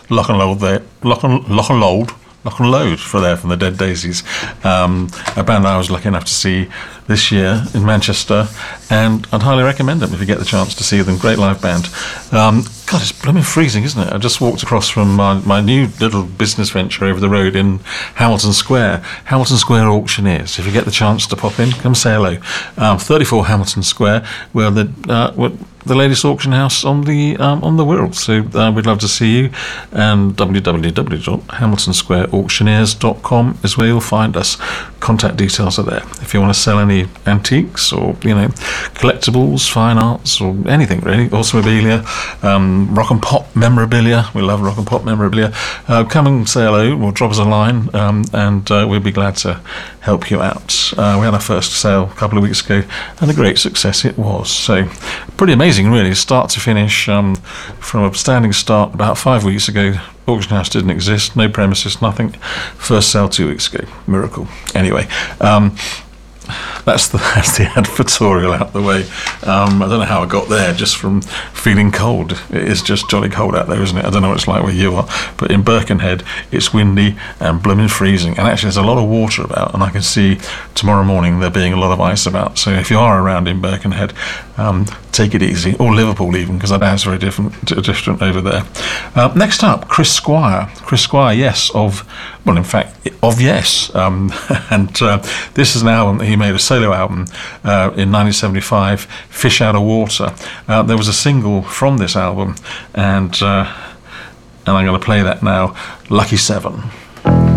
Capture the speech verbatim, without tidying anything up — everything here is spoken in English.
Loch and Load there, Loch and, Loch and Load, Loch and Load for there from the Dead Daisies, um, a band I was lucky enough to see this year in Manchester, and I'd highly recommend them if you get the chance to see them. Great live band. Um, God, it's blooming freezing, isn't it? I just walked across from my, my new little business venture over the road in Hamilton Square, Hamilton Square Auctioneers. If you get the chance to pop in, come say hello. Um, thirty-four Hamilton Square, where the uh, where the latest auction house on the um, on the world. So uh, we'd love to see you. And w w w dot hamilton square auctioneers dot com is where you'll find us. Contact details are there. If you want to sell any antiques or, you know, collectibles, fine arts, or anything really, automobilia, um, rock and pop memorabilia. We love rock and pop memorabilia. Uh, come and say hello or drop us a line, um, and uh, we'll be glad to help you out. Uh, we had our first sale a couple of weeks ago, and a great success it was. So pretty amazing, really, start to finish. Um, from a standing start about five weeks ago, auction house didn't exist, no premises, nothing. First sale two weeks ago, miracle. Anyway, um, that's the that's the advertorial out the way. Um, I don't know how I got there, just from feeling cold. It is just jolly cold out there, isn't it? I don't know what it's like where you are, but in Birkenhead it's windy and blooming freezing. And actually, there's a lot of water about, and I can see tomorrow morning there being a lot of ice about. So if you are around in Birkenhead, um, take it easy, or Liverpool even, because I know it's very different different over there. Uh, next up, Chris Squire. Chris Squire, yes, of well, in fact, of Yes, um, and uh, this is an album that he made, a solo album uh, in nineteen seventy-five, Fish Out of Water. Uh, there was a single from this album, and uh, and I'm going to play that now, Lucky Seven.